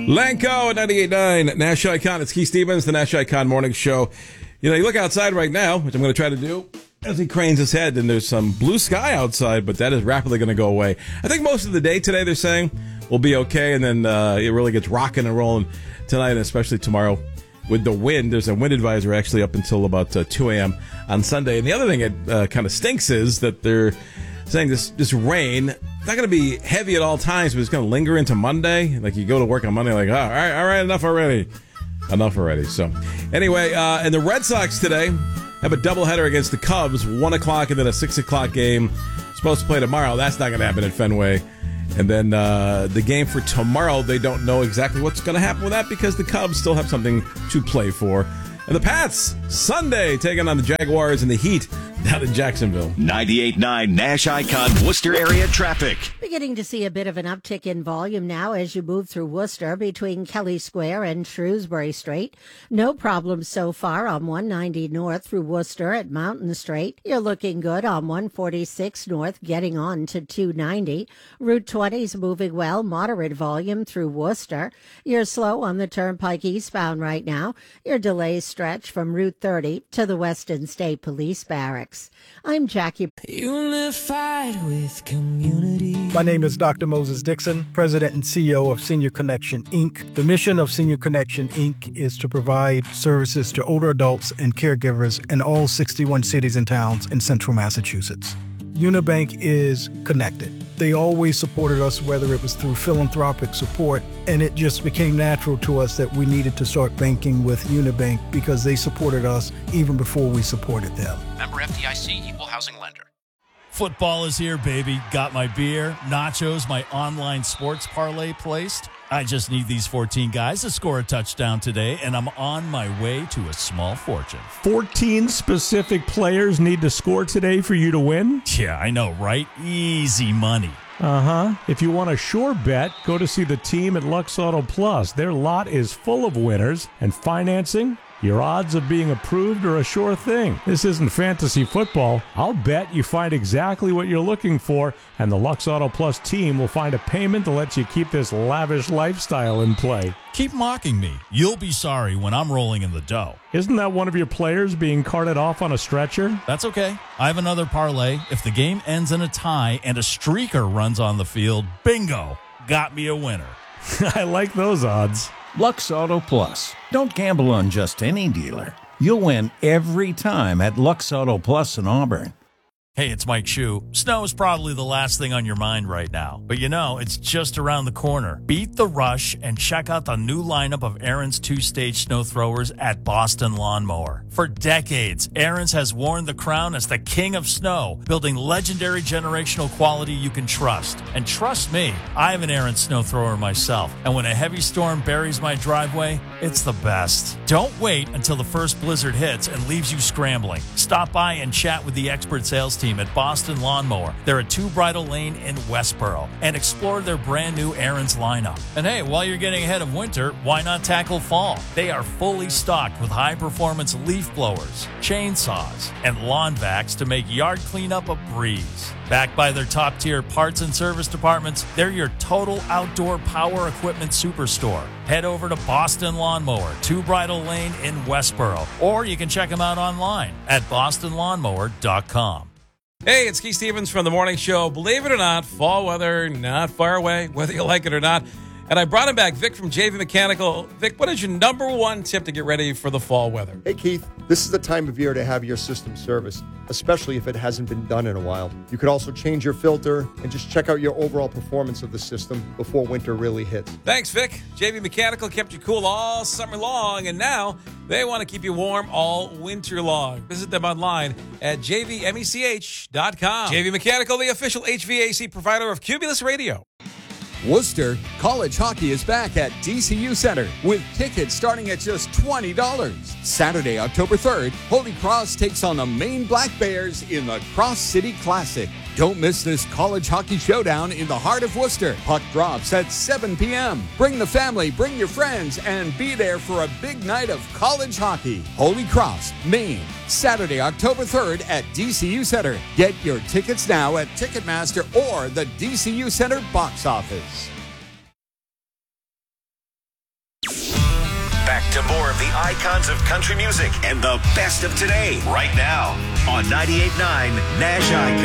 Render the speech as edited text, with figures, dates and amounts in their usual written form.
Lanco at 98.9 Nash Icon. It's Keith Stevens, the Nash Icon Morning Show. You know, you look outside right now, which I'm going to try to do, as he cranes his head, and there's some blue sky outside, but that is rapidly going to go away. I think most of the day today, they're saying, will be okay, and then it really gets rocking and rolling tonight, and especially tomorrow with the wind. There's a wind advisory actually up until about 2 a.m. on Sunday. And the other thing that kind of stinks is that they're saying this rain, it's not going to be heavy at all times, but it's going to linger into Monday. Like, you go to work on Monday, like, all right, enough already. So, anyway, and the Red Sox today have a doubleheader against the Cubs, 1 o'clock, and then a 6 o'clock game. Supposed to play tomorrow. That's not going to happen at Fenway. And then the game for tomorrow, they don't know exactly what's going to happen with that because the Cubs still have something to play for. And the Pats, Sunday, taking on the Jaguars and the Heat down in Jacksonville. 98.9 Nash Icon Worcester area traffic. Beginning to see a bit of an uptick in volume now as you move through Worcester between Kelly Square and Shrewsbury Street. No problems so far on 190 North through Worcester at Mountain Street. You're looking good on 146 North getting on to 290. Route 20 is moving well, moderate volume through Worcester. You're slow on the Turnpike eastbound right now. Your delays stretch from Route 30 to the Weston State Police Barracks. I'm Jackie. Unified with community. My name is Dr. Moses Dixon, President and CEO of Senior Connection, Inc. The mission of Senior Connection, Inc. is to provide services to older adults and caregivers in all 61 cities and towns in central Massachusetts. Unibank is connected. They always supported us, whether it was through philanthropic support, and it just became natural to us that we needed to start banking with Unibank because they supported us even before we supported them. Member FDIC, Equal Housing Lender. Football is here, baby. Got my beer, nachos, my online sports parlay placed. I just need these 14 guys to score a touchdown today, and I'm on my way to a small fortune. 14 specific players need to score today for you to win? Yeah, I know, right? Easy money. If you want a sure bet, go to see the team at Lux Auto Plus. Their lot is full of winners, and financing, your odds of being approved are a sure thing. This isn't fantasy football. I'll bet you find exactly what you're looking for, and the Lux Auto Plus team will find a payment to let you keep this lavish lifestyle in play. Keep mocking me. You'll be sorry when I'm rolling in the dough. Isn't that one of your players being carted off on a stretcher? That's okay. I have another parlay. If the game ends in a tie and a streaker runs on the field, bingo, got me a winner. I like those odds. Lux Auto Plus. Don't gamble on just any dealer. You'll win every time at Lux Auto Plus in Auburn. Hey, it's Mike Shue. Snow is probably the last thing on your mind right now, but you know, it's just around the corner. Beat the rush and check out the new lineup of Ariens 2-stage snow throwers at Boston Lawnmower. For decades, Ariens has worn the crown as the king of snow, building legendary generational quality you can trust. And trust me, I have an Ariens snow thrower myself, and when a heavy storm buries my driveway, it's the best. Don't wait until the first blizzard hits and leaves you scrambling. Stop by and chat with the expert sales team at Boston Lawnmower. They're at 2 Bridle Lane in Westboro, and explore their brand new Ariens lineup. And hey, while you're getting ahead of winter, why not tackle fall? They are fully stocked with high-performance leaf blowers, chainsaws, and lawn vacs to make yard cleanup a breeze. Backed by their top-tier parts and service departments, they're your total outdoor power equipment superstore. Head over to Boston Lawnmower, 2 Bridle Lane in Westboro, or you can check them out online at bostonlawnmower.com. Hey, it's Keith Stevens from The Morning Show. Believe it or not, fall weather not far away, whether you like it or not. And I brought him back, Vic from JV Mechanical. Vic, what is your number one tip to get ready for the fall weather? Hey, Keith, this is the time of year to have your system serviced, especially if it hasn't been done in a while. You could also change your filter and just check out your overall performance of the system before winter really hits. Thanks, Vic. JV Mechanical kept you cool all summer long, and now they want to keep you warm all winter long. Visit them online at jvmech.com. JV Mechanical, the official HVAC provider of Cumulus Radio. Worcester, college hockey is back at DCU Center with tickets starting at just $20. Saturday, October 3rd, Holy Cross takes on the Maine Black Bears in the Cross City Classic. Don't miss this college hockey showdown in the heart of Worcester. Puck drops at 7 p.m. Bring the family, bring your friends, and be there for a big night of college hockey. Holy Cross, Maine, Saturday, October 3rd at DCU Center. Get your tickets now at Ticketmaster or the DCU Center box office. back to more of the icons of country music and the best of today right now on 98.9 Nash Icon.